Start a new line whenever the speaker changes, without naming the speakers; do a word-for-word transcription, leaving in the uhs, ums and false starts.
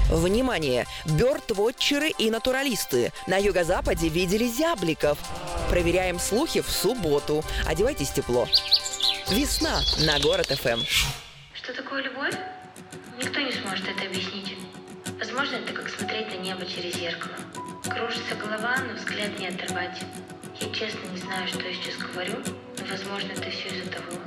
Внимание! Бёрдвотчеры и натуралисты. На юго-западе видели зябликов. Проверяем слухи в субботу. Одевайтесь тепло. Весна на Город эф эм.
Что такое любовь? Никто не сможет это объяснить. Возможно, это как смотреть на небо через зеркало. Кружится голова, но взгляд не оторвать. Я честно не знаю, что я сейчас говорю, но, возможно, это все из-за того,